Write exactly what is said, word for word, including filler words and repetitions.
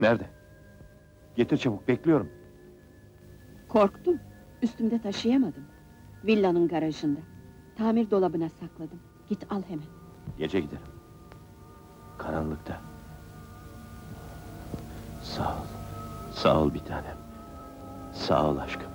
Nerede? Getir çabuk, bekliyorum. Korktum. Üstümde taşıyamadım. Villanın garajında. Tamir dolabına sakladım. Git al hemen. Gece giderim. Karanlıkta. Sağ ol. Sağ ol bir tanem. Sağ ol aşkım.